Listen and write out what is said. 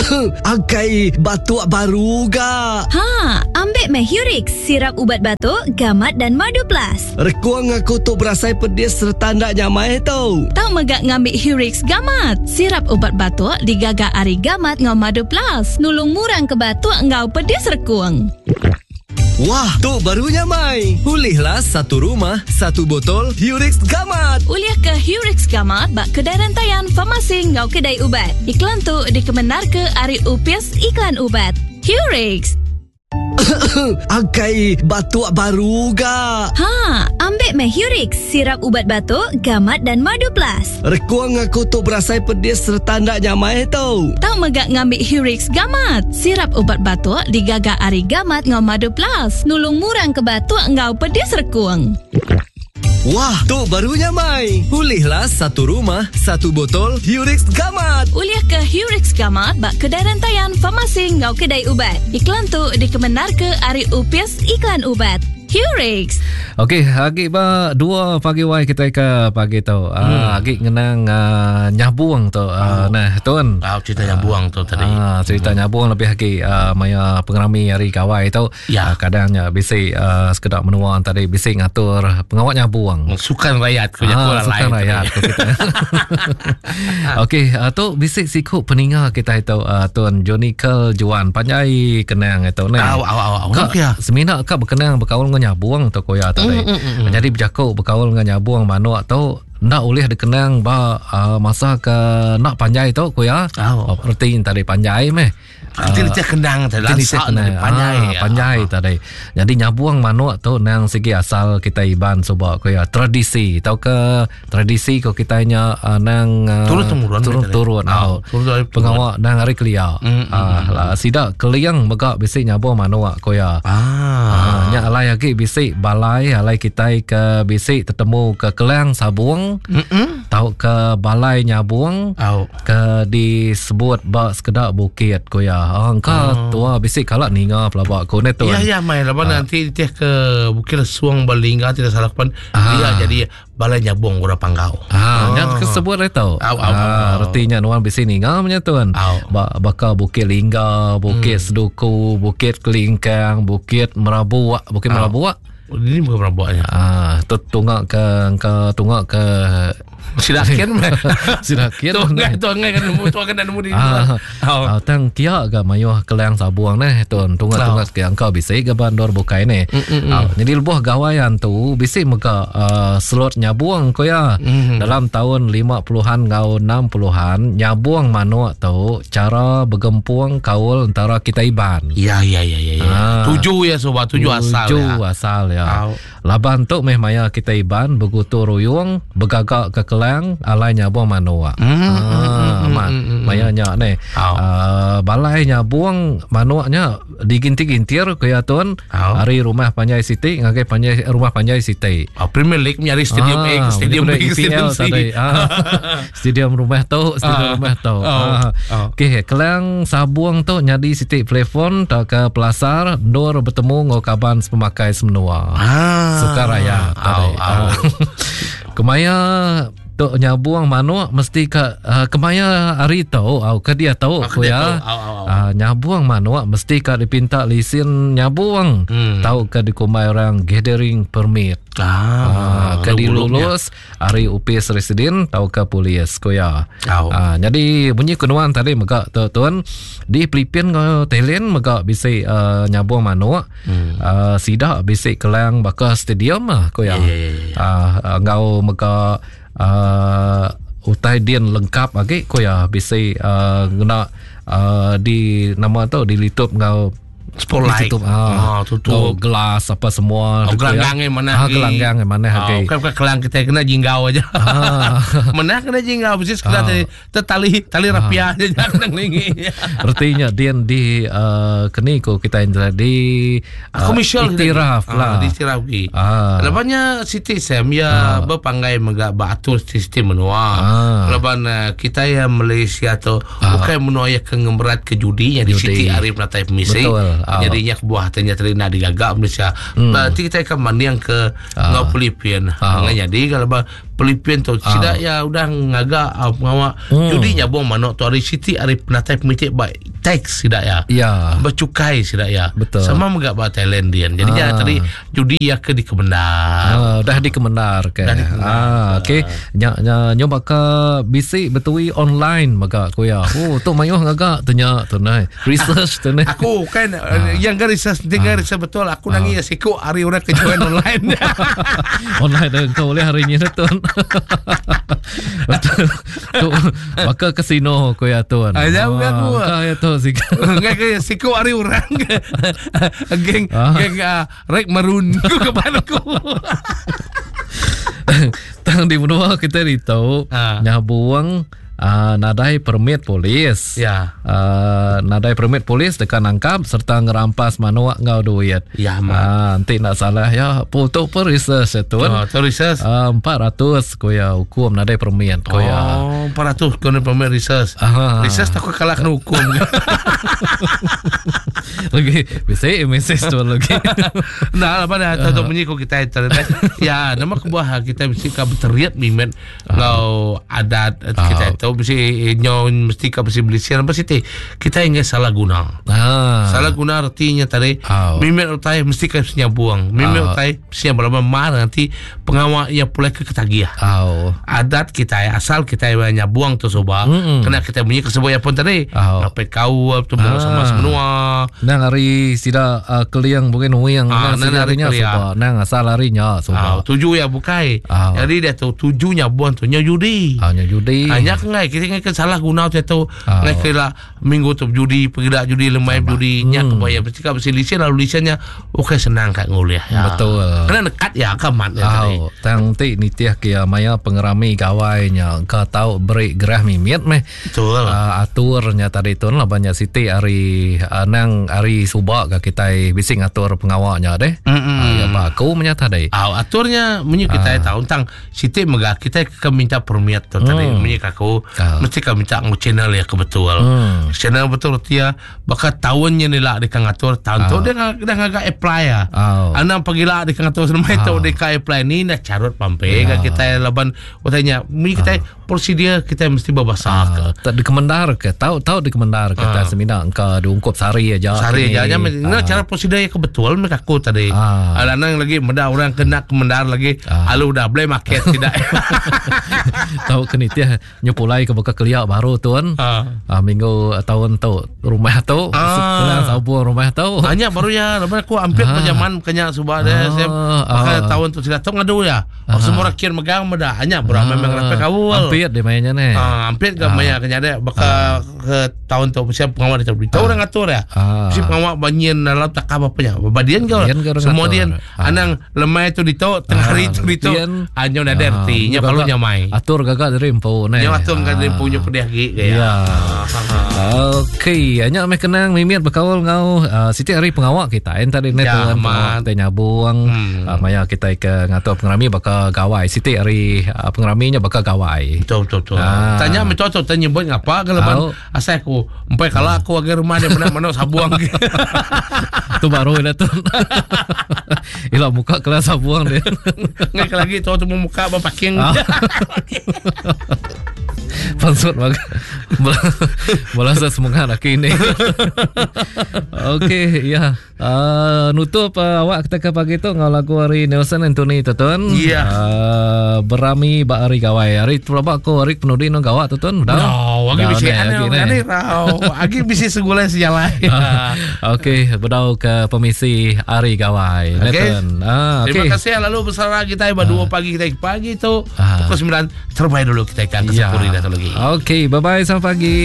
Angkai batuk baru ga. Ambil Hurix, sirap ubat batuk, gamat dan madu plus. Rekuang aku tu berasai pedis serta ndak nyamai tau. Tahu megak ngambil Hurix gamat. Sirap ubat batuk digagak ari gamat ngau madu plus. Nulung murang ke batuk ngau pedis rekuang. Wah, tu barunya Mai. Pulihlah satu rumah, satu botol Hurix Gamat. Uliah ke Hurix Gamat bak kedai rantaian farmasi ngau kedai ubat. Iklan tu dikemenar ke Ari UPS Iklan Ubat. Hurix. Angkai batuk baru ga. Ambil Hurix, sirap ubat batuk, gamat dan madu plus. Rekuang aku tu berasai pedis serta ndak nyamai tau. Tahu megak ngambil Hurix gamat. Sirap ubat batuk digagak ari gamat ngau madu plus. Nulung murang ke batuk ngau pedis rekuang. Wah, tu barunya Mai. Pulihlah satu rumah, satu botol Hurix Gamat. Uliah ke Hurix Gamat bak kedai rantaian farmasi ngau kedai ubat. Iklan tu dikemenar ke Ari UPS Iklan Ubat. Hurix. Okey, agi ba 2 pagi wai kita ke pagi tu. Agi ngenang nyabuang tu. Nah, tuan. Cerita nyabuang tu tadi. Cerita nyabuang lebih agi maya pengerami hari kawai tu. Kadangnya bisik sekedar menuang tadi bisik ngatur pengawak nyabuang. Sukan rakyat sukan rakyat kita. Okey, tu bisik sikuk peninga kita itu tuan Jonikel Juan panjai kenang itu ni. Semina kak berkenang berkaul dengan nyabuang tu koya tadi. Jadi berjakau berkaul dengan nyabuang manuak tu nak boleh dikenang ba masa ke nak panjai tu koya. Erti tadi panjai meh. Dia kendang tadi panjai tadi. Jadi nyabuang manuak tu nang segi asal kita iban sebab koya tradisi. Tahu ke tradisi ko kitanya nang turun pengawak nang hari kelia. Lah sidak keliang megak bisik nyabuang manuak koya. Nya alai lagi bisik balai alai kita ke bisik tetemu ke kelang sabuang. Tahu ke balai nyabuang ke disebut ba sekedar bukit koya. Angka tua bisik kalak ninga pelabak ko net tu. Ya mai laban nanti dia ke Bukit Lesuang Balingga tidak salah pan dia jadi balai nyabuang gura panggau. Yang kesebut itu. Artinya nuan bisik ninga punya tuan. Bakal Bukit Lingga, Bukit Seduku, Bukit Kelingkang, Bukit Merabuak, Bukit Merabuak. Ini bukan Merabuaknya. Tunggak ke Silakian Silakian tu ngai kan nemu di tang kia ga mayuh kelang sabuang neh tuan tunggak ke angka bisik ga bandor bukai ni. Jadi lebuh gawayan tu bisik mega slot nyabuang koya. Dalam tahun 50-an ngau 60-an nyabuang manuak tu cara bergempuang kaul antara kita iban. Ya. 7 ya sobat, 7 asal ya. Laban tu meh maya kita iban begutu ruyung begagak ke kelang alai nyabuang manuak. Mayanya ni balai nyabuang manuaknya diginti-gintir kaya tuan hari rumah Panjai Siti ngagai rumah Panjai Siti. Premier League nyari stadium stadium tadi. Stadium rumah tu. Okey, kelang sabuang tu nyadi Siti plafon tak ke pelasar dor bertemu ngokaban pemakai semenua. Sukaraya tadi. Kemaya tok nyabuang manuak mesti kemaya hari tau ke dia tau ya. Nyabuang manuak mesti ka dipinta lisin nyabuang. Tahu ke dikumai orang gathering permit. Ke dilulus hari UPS residen tahu ke polis koya. Jadi bunyi kenuan tadi megak tuan di Filipin ko Thailand megak bisik nyabuang manuak. Sidak bisik kelang bakal stadium koya. Ngau megak utai dian lengkap lagi koya bisik guna di nama tu di litup ngau spotlight tutup gelas apa semua gelanggang yang mana gelanggang yang mana kelang kita kena jinggau aja mana kena jinggau bisik sekedar tali rapiah aja jangan lingi. Artinya dia di keniko kita yang di iktiraf lah di iktiraf lagi lepas Siti Sam ya berpanggai megak batu sistem menua lepas kita yang Malaysia tu bukan menua ya kengemberat ke judi yang di Siti Arif natai pemisi jadinya kebuah tanya terina digagak Malaysia. Berarti kita akan maniang ke ngau Filipin. Jadi kalau Filipin tu tidak ya udah ngagak ngawak judi nyabuang manuk tu hari Siti hari penatai pemitik baik tax tidak ya. Ya. Bercukai tidak ya. Betul. Sama megak ba Thailandian. Jadinya tadi judi ya ke di Kemendar. Dah di Kemendar ke. Okey. Nyoba ke bisi betui online megak ko ya. Oh, tu mayuh ngagak tanya tunai. Research tunai. Aku kan yang ke research dengar research betul. Aku nangi siku hari orang ke join online. Online dah kau boleh hari ni tuan. Betul. Tu maka kasino ko ya tuan. Ada aku. Ya tu sik. Ngai siku hari orang. Geng rek marun ku kepada ku. Tang di menua kita ditau nyabuang nadai permit polis. Ya. Nadai permit polis dekat nangkap serta ngerampas manua ngau duit. Ya, nanti nak salah ya putuk per research tu. Research 400 ko ya hukum nadai permit ko ya. 400 ko permit research. Research takut kalah kena hukum. Lagi bisa message tu lagi. Nah, apa dah tahu bunyi ko kita internet. Ya, nama kebuah kita mesti ka berteriak mimet ngau adat kita itu mesti nyon mesti ka mesti beli siar apa sih kita ingin salah guna. Salah guna artinya tadi mimet utai mesti ka mesti buang. Mimet utai mesti berapa mar nanti pengawal yang pulai ke ketagiah. Adat kita asal kita banyak buang tu soba. Kena kita bunyi kesebuah pun tadi. Sampai kau tu sama semua. Nang hari sida keliang bukan uyang nang harinya soba. Nang asal harinya soba. Tujuh ya bukai. Jadi dia tu tujuhnya buang tu nyajudi. Nyajudi. Hanya ngai kita ngai salah guna tu ngai kira minggu tu judi pergidak judi lemai judi nya kebaya bercakap bersih lisan lalu lisannya okey senang kat nguliah. Betul. Kena dekat ya kamat ya tadi. Tang ti nitiah kia maya pengerami gawainya ka tahu break gerah mimit meh. Betul. Aturnya tadi tu lah banyak siti hari nang hari subak ka kita bising atur pengawalnya deh. Ya baku menyata deh. Aturnya menyu kita tahu tentang siti megah kita ke minta permit tu tadi menyu aku mesti kami minta channel ya kebetul. Channel betul dia bakal tahunnya ni lah dia ngatur tahun tu dia agak apply ya. Anak pagila dia ngatur semua itu dia apply ni nak carut pampe kita laban utanya mi kita prosedur kita mesti berbahasa. Tak di Kemendar ke tahu di Kemendar kita semina engka diungkup sari aja. Sari aja cara prosedur yang kebetul mereka aku tadi. Ada yang lagi muda orang kena Kemendar lagi alu dah boleh market tidak. Tahu kenitia nyupulai ke buka keliak baru tuan. Minggu tahun tu rumah tu sekarang sabuang rumah tu hanya baru ya lepas aku hampir penjaman kenya subah dia maka tahun tu sudah tahu ngadu ya semua rakyat megang muda hanya berapa memang rakyat kawul hampir dia mainnya ni hampir ke maya kenya dia bakal ke tahun tu siap pengawal dia tahu orang ngatur ya siap pengawal banyin dalam tak apa punya badian kau semua dia anang lemai tu dito tengah hari tu dito hanya udah dertinya perlu nyamai atur gagak dari info ni atur gagak dari punya pedih ya. Okey, hanya ame kenang mimit berkawal ngau siti hari pengawak kita tadi net kita nyabuang maya kita ke ngatur pengerami bakal gawai siti hari pengeraminya bakal gawai betul tanya betul tanya buat ngapa galaban asal aku empai kala aku agar rumah dia benar-benar sabuang tu baru dah tu ilah muka kelas sabuang dia ngai lagi tu muka apa parking pansut maka balasa semoga nak ini. Okey ya nutup awak kita ke pagi tu ngau lagu hari Nelson Anthony tuan berami ba hari gawai hari tu ba ko hari penudi no gawat tuan dah lagi bisi ane lagi bisi segulai sejalan. Okey bedau ke pemisi hari gawai tuan. Terima kasih lalu bersara kita 2 pagi kita pagi tu pukul 9 terbaik dulu kita akan ke Sepuri dah lagi. Okey bye bye sampai pagi.